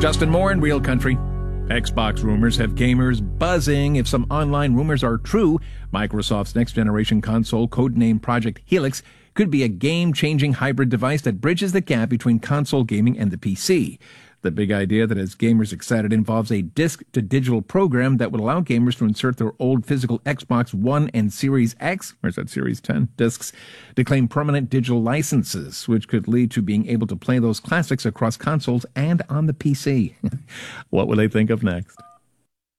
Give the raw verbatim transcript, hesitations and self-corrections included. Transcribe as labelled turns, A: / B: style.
A: Justin Moore in Real Country. Xbox rumors have gamers buzzing. If some online rumors are true, Microsoft's next-generation console, codenamed Project Helix, could be a game-changing hybrid device that bridges the gap between console gaming and the P C. The big idea that has gamers excited involves a disc-to-digital program that would allow gamers to insert their old physical Xbox One and Series X, or is that Series ten, discs, to claim permanent digital licenses, which could lead to being able to play those classics across consoles and on the P C. What will they think of next?